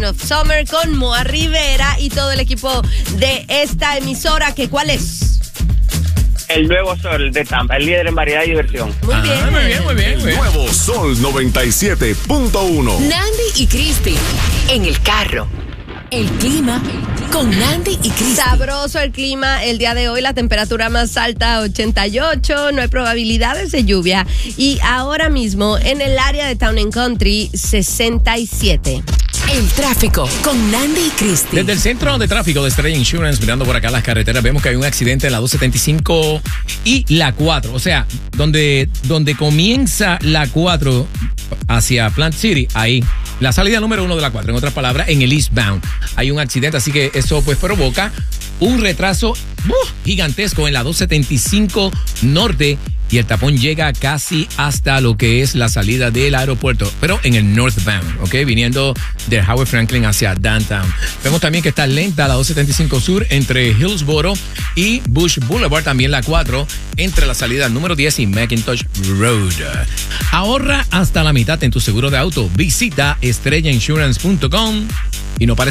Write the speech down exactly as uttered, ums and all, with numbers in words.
of Summer con Moa Rivera y todo el equipo de esta emisora. ¿Que cuál es? El Nuevo Sol de Tampa, el líder en variedad y diversión. Muy ah, bien. Muy bien, muy bien. El Nuevo Sol noventa y siete punto uno. Nandy y Cristi en el carro. El clima con Nandy y Cristi. Sabroso el clima el día de hoy, la temperatura más alta ochenta y ocho, no hay probabilidades de lluvia y ahora mismo en el área de Town and Country sesenta y siete. El tráfico con Nandy y Cristi. Desde el centro de tráfico de Estrella Insurance, mirando por acá las carreteras, vemos que hay un accidente en la dos setenta y cinco y la cuatro. O sea, donde, donde comienza la cuatro hacia Plant City, ahí. La salida número uno de la cuatro, en otras palabras, en el eastbound. Hay un accidente, así que eso pues provoca un retraso uh, gigantesco en la dos setenta y cinco norte. Y el tapón llega casi hasta lo que es la salida del aeropuerto, pero en el northbound, ¿ok? Viniendo de Howard Franklin hacia downtown. Vemos también que está lenta la dos setenta y cinco sur entre Hillsboro y Bush Boulevard, también la cuatro, entre la salida número diez y McIntosh Road. Ahorra hasta la mitad en tu seguro de auto. Visita estrella insurance punto com y no pares